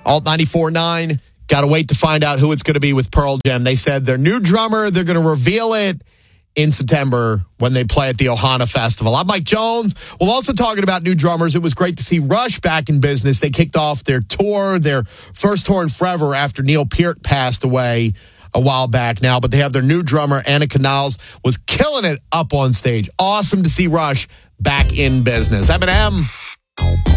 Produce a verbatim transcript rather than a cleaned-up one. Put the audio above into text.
Alt ninety-four point nine. Got to wait to find out who it's going to be with Pearl Jam. They said their new drummer, they're going to reveal it in September when they play at the Ohana Festival. I'm Mike Jones. We're also talking about new drummers. It was great to see Rush back in business. They kicked off their tour, their first tour in forever after Neil Peart passed away a while back now. But they have their new drummer, Anna Canals, was killing it up on stage. Awesome to see Rush back in business. Eminem.